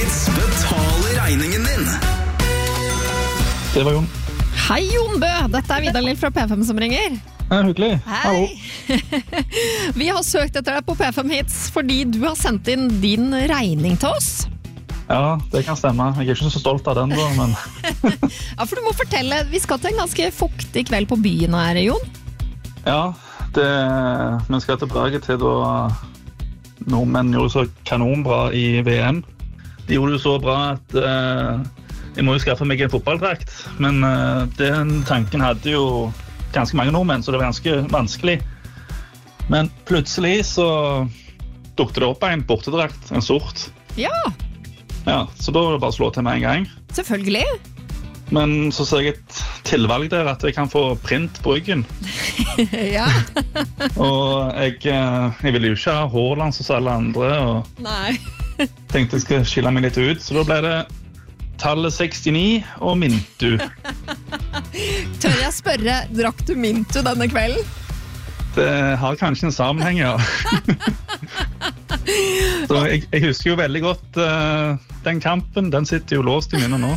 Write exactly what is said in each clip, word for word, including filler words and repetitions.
Hits betaler regningen din. Det var Jon. Hei Jon Bø, dette er Vidar Lill fra P fem som ringer. Ja, hyggelig. Hei. Vi har søkt etter deg på P fem Hits fordi du har sendt inn din regning til oss. Ja, det kan stemme. Jeg er ikke så stolt av den da, men... Ja, for du må fortelle, vi skal til en ganske fuktig kveld på byen her, Jon. Ja, det, vi skal tilbake til da nordmenn gjorde så kanonbra i V M. De gjorde det så bra at eh, jeg må jo skaffe meg en fotballdrakt, men eh, den tanken hadde jo ganske mange nordmenn, så det var ganske vanskelig. Men plutselig så dukte det opp en bortedrakt, en sort. Ja. Ja, så da var det bare å slå til med en gang. Selvfølgelig. Men så ser jeg et tilvalg der at jeg kan få print på ryggen. Ja. Og jeg, jeg ville jo ikke ha Haaland som alle andre, og Nei. tenkte jeg skal skille meg litt ut, så da ble det tallet sekstini og Mintu. Tør jeg spørre, drakk du Mintu denne kvelden? Det har kanskje en sammenheng, ja. Så jeg, jeg husker jo veldig godt uh, den kampen, den sitter jo låst i minnet nå.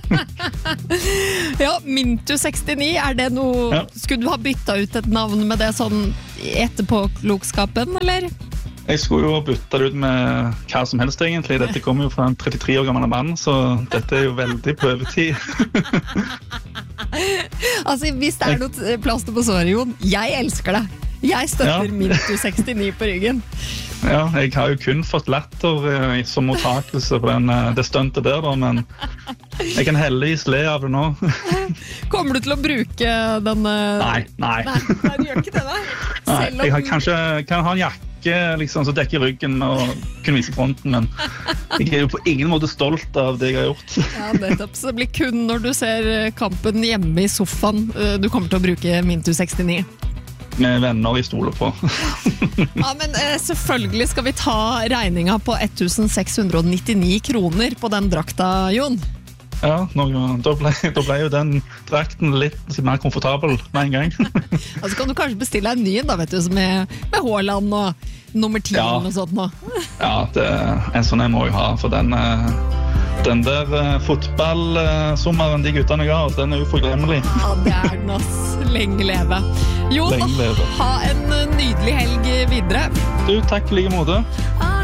Ja, Mintu sekstini, er det noe... Ja. Skulle du ha byttet ut et navn med det sånn etterpåklokskapen, eller? Jeg skulle jo bytte det ut med hva som helst egentlig. Dette kommer jo fra en trettitre år gammel mann, så dette er jo veldig på overtid. Altså, hvis det er noe plaster på såret, Jon, jeg elsker det. Jeg støtter Ja. Mintu sekstini på ryggen. Ja, jeg har jo kun fått latter eh, som mottakelse på den, eh, det stuntet der, da, men jeg kan heldigvis le av det nå. Kommer du til å bruke den... eh, Nei, nei. Nei, nei, du gjør ikke det da. Nei, Selv jeg har om... kanskje kan ha en jakke liksom, så dekker ryggen og kunne vise fronten, men jeg er jo på ingen måte stolt av det jeg har gjort. Ja, nettopp. Så det blir kun når du ser kampen hjemme i sofaen eh, du kommer til å bruke Mintu sekstini. Med venner i stoler på. Ja, men eh, selvfølgelig skal vi ta regninga på tusen seks hundre nittini kroner på den drakta, Jon. Ja, nå, da, ble, da ble jo den drakten litt mer komfortabel med en gang. Altså kan du kanskje bestille en ny da, vet du, med, med Haaland og nummer ti Ja. eller noe sånt nå. Ja, det, en sånn jeg må jo ha, for den, eh, den der uh, fotballsommeren de guttene ga oss, den er uforglemmelig. Ja, det er den, ass. Lenge leve. Jon, Lenge leve. ha en nydelig helg videre. Du, takk i like måte. Ah.